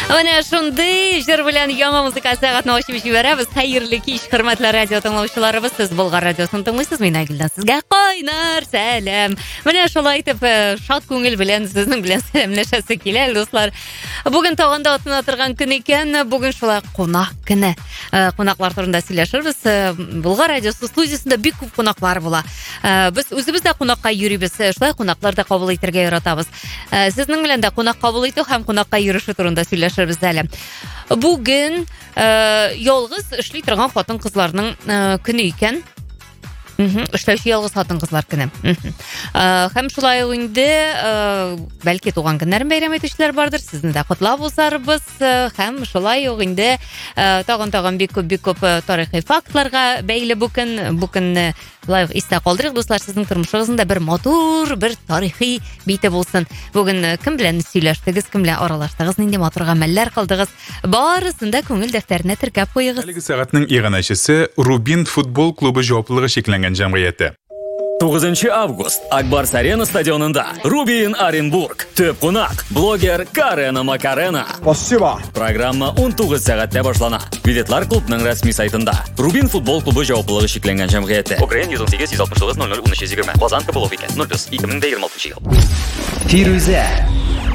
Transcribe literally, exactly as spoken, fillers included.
Mana shunday jir bilan yomon muzika soatini ochib yuboramiz. Xayrli kech, hurmatli radio tinglovchilarimiz. Siz Bulg'or radiosini tinglaysiz. Men Agildan sizga qo'ynar salom. Mana shulay deb shod ko'ngil bilan sizning bilan salomlashasi keladi do'stlar. Bugun tog'anda o'tib o'tirgan kun ekan. Bugun shulay qo'noq kuni. Qo'noqlar turida сөйләшербез. Bulg'or radiosi studiyasida bek ko'p qo'noqlar bo'la. Biz o'zimiz de qo'noqqa yuribез. Shulay qo'noqlarda qabul etirga yaratamiz. Sizning bilan da qo'noq qabul etish ham qo'noqqa yurish turida сөйләшербез әле. Бүген ялгыз эшли торган хатын-кызларның көне икән. Эшләүче ялгыз хатын-кызлар көне. Һәм шулай инде бәлки туган көннәрен бәйрәм итүчеләр бардыр. Сезне дә котлап узарбыз. Һәм шулай ук инде тагын-тагын бик күп бик күп тарихи фактларга бәйле бу көн, бу көнне лайв истә калдырык дуслар, сезнең тормышыгызда бер матур, бер тарихи бите булсын. Бүген кем белән сөйләштегез, кем белән аралаштыгыз, нинди матур гамәлләр кылдыгыз, барысын да күңел дәфтәренә теркәп куегыз. Әлеге сәгатьнең иганәчесе Рубин футбол клубы җаваплылыгы шикләнгән җәмгыяте. тугызынчы август Акбарс Арена стадионында Рубин Оренбург. Төп кунак блогер Карена Макарена. Спасибо. Программа он тугыз сәгатьтә башлана. Билетлар клубның рәсми сайтында. Рубин футбол клубы җаваплылыгы шикләнгән җәмгыяте. Украин йөз унсигез йөз алтмыш тугыз ноль ноль ун өч йөз егерме. Казан Кабулов икән. ноль плюс ике мең егерме алты ел. Фирүзә